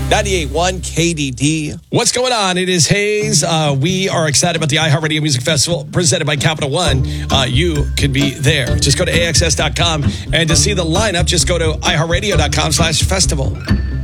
98.1 KDD. What's going on? It is Hayes. We are excited about the iHeartRadio Music Festival presented by Capital One. You could be there. Just go to AXS.com. And to see the lineup, just go to iHeartRadio.com/festival.